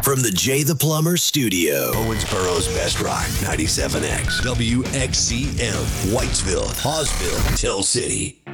From the Jay the Plumber studio. Owensboro's Best Rock, 97X, WXCM, Whitesville, Hawesville, Till City.